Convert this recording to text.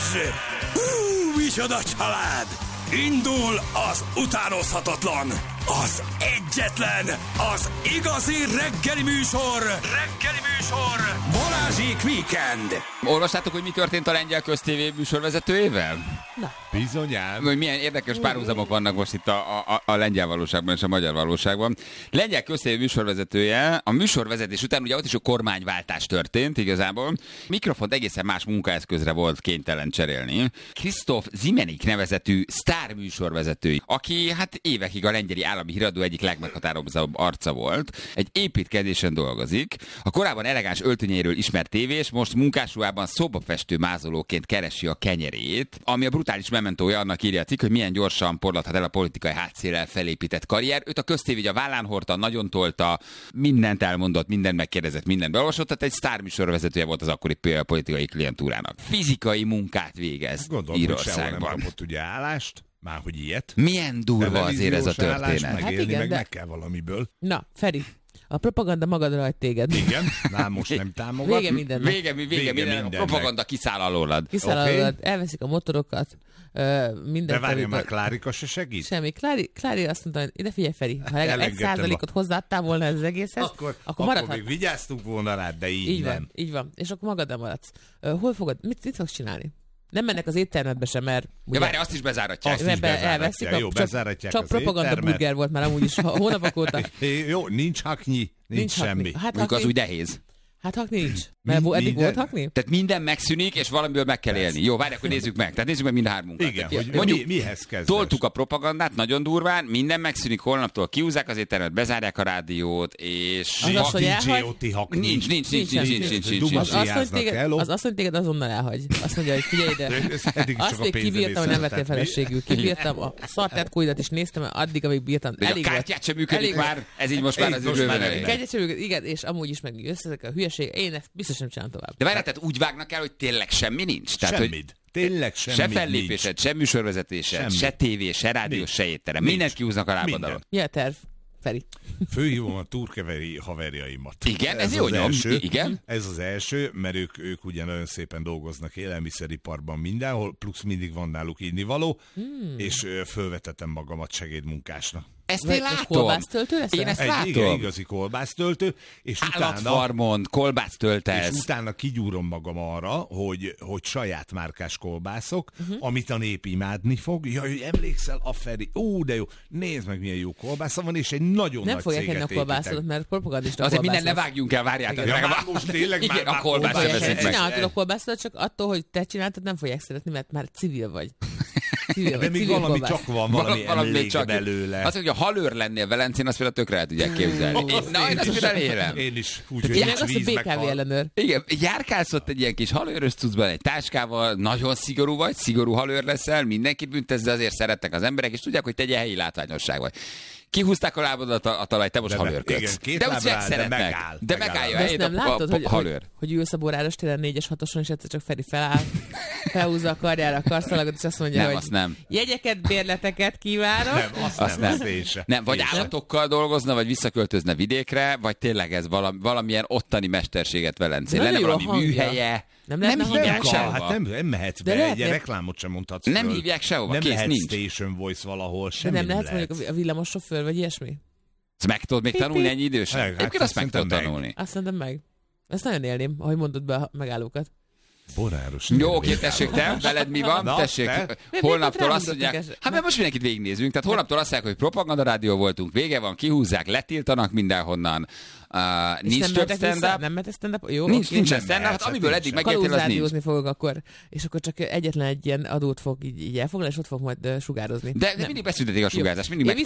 Hú, micsoda család! Indul az utánozhatatlan, az egyetlen, az igazi reggeli műsor, Balázsék Weekend. Olvastátok, hogy mi történt a lengyel köztévé műsorvezetőjével? Na. Bizonyám. Hogy milyen érdekes párhuzamok vannak most itt a lengyel valóságban és a magyar valóságban. Lengyel köztévé műsorvezetője, a műsorvezetés után ugye ott is a kormányváltás történt igazából. Mikrofont egészen más munkaeszközre volt kénytelen cserélni. Krisztóf Zimenik nevezetű sztár műsorvezető, aki hát évekig a lengyeli állami híradó egyik legmeghatározóbb arca volt. Egy építkezésen dolgozik. A korábban elegáns öltönyéről ismert tévés, most munkásruhában szobafestő mázolóként keresi a kenyerét, ami a brutális mementója, annak írja a cikk, hogy milyen gyorsan porladhat el a politikai hátszéllel felépített karrier. Őt a köztévé a vállán hordta, nagyon tolta, mindent elmondott, mindent megkérdezett, mindent beolvasott, tehát egy sztárműsorvezetője volt az akkori politikai klientúrának. Fizikai munkát végez Írországban. Nem kapott ugye állást, már hogy ilyet. Milyen durva azért ez a történet. Megélni, hát igen, meg kell valamiből. Na, Feri, a propaganda magadra hagy téged. Igen, már most nem támogat. Vége mindennek. Vége minden. A propaganda kiszáll alólad. Kiszállod, elveszik a motorokat, mindent. De várja már, Klárika se segít? Semmi. Klári azt mondta, hogy ide figyelj, Feri, ha legalább 1%-ot hozzáadtál volna ez az egészhez, akkor maradhat. még vigyáztunk volna rád, de így nem. Így van. És akkor magad nem maradsz. Hol fogod? Mit fogsz csinálni? Nem mennek az éttermetbe sem, mert... Ja, várj, azt is bezáratják. Elveszik, csak propaganda burger volt már amúgy is hónapok óta. Jó, nincs haknyi, nincs semmi. Hát mondjuk az úgy nehéz. Hát hakni nincs. Mert eddig volt hakni? Tehát minden megszűnik, és valamiből meg kell élni. Jó, várj, akkor nézzük meg. Tehát nézzük meg mind a hármunkat. Igen, tehát, hogy mondjuk, mihez kezdesz? Toltuk a propagandát, nagyon durván, minden megszűnik, holnaptól kiúzzák az éttermet, bezárják a rádiót, és... Az, hogy elhagy? Nincs. Az azt, hogy téged azonnal elhagy. Azt mondja, hogy figyelj ide. Azt még kibírtam, hogy nem vettél feleségül. Kibírtam a szartetkóidat is néztem, addig, amíg bírtam. A kártyát sem működik már, ez így most már az bőven. Igen, és amúgy is meg összezek a hülyeség. Én ezt biztos nem csinálom tovább. De várjál, tehát úgy vágnak el, hogy tényleg semmi nincs? Tehát, semmit. Tényleg semmit se fellépésed, se műsorvezetésed, se tévé, se rádió, se étterem. Mindent kiúznak a lábadalon. Mi a terv, Feri? Főhívom a turkeveri haverjaimat. Igen, ez jó nyom. Igen. Ez az első, mert ők ugye nagyon szépen dolgoznak élelmiszeriparban mindenhol, plusz mindig van náluk innivaló, és fölvetettem magamat segédmunkásnak. Ezt én látom. Kolbásztöltő leszel? Én ezt látom. Igen, igazi kolbásztöltő. És állatfarmon, kolbásztöltesz. És utána kigyúrom magam arra, hogy saját márkás kolbászok, amit a nép imádni fog. Jaj, hogy emlékszel a Feri? De jó, nézd meg, milyen jó kolbásza van, és egy nagyon nem nagy fogják céget enni a kolbászodat, mert propagandista azért minden ne vágjunk el, várjátok. Most tényleg igen, már a kolbász sem veszik meg. Csinálhatod a kolbászodat, csak attól, hogy te csináltad, nem fogják szeretni, mert már civil vagy. De még valami csak van, valami emlék belőle. Az, hogy a halőr lennél Velencén, azt például tökre el tudják képzelni. Én azt például élem. Én is. Úgyhogy az a BKV ellenőr. Igen, járkálsz ott egy ilyen kis halőrös cuccban, egy táskával, nagyon szigorú vagy, szigorú halőr leszel, mindenkit büntesz, de azért szeretnek az emberek, és tudják, hogy te egy helyi látványosság vagy. Kihúzták a lábadat a talaj, te most halőrködsz. De úgy szeretnek. De megállja a helyét nem látod, a halőr. Hogy ülsz a Boráros téren 4-es 6-oson, és egyszer csak Feri feláll, felhúzza a karjára a karszalagot, és azt mondja, nem, hogy azt nem. Jegyeket, bérleteket kívánok. Nem, azt nem. Nem, vagy állatokkal dolgozna, vagy visszaköltözne vidékre, vagy tényleg ez valamilyen ottani mesterséget Velencén. Lenne valami műhelye. Nem hívják sehova. Hát nem mehetsz be, egy reklámot sem mondhatsz. Nem hívják sehova, nem kész, lehet nincs. Station Voice valahol, semmi nem lehet. Mondjuk a villamos sofőr, vagy ilyesmi? Ezt meg tudod még tanulni ennyi idősen? Egyébként azt meg tudod tanulni. Azt mondom meg. Ezt nagyon élném, ahogy mondod be a megállókat. Boráros. Jó, oké, tessék, te, veled mi van? Tessék, holnaptól azt mondják, hát mert most mindenkit végignézünk, tehát holnaptól azt mondják, hogy propagandarádió voltunk, vége van, kihúzzák, letiltanak mindenhonnan. Nincs több stand-up. Nem mehet stand-up? Jó, nincsen stand-up, hát amiből eddig megértél, az nincs. Fogok akkor, és akkor csak egyetlen egy ilyen adót fog így elfoglalni, és ott fog majd sugározni. De mindig beszüntetik a sugárzást, mindig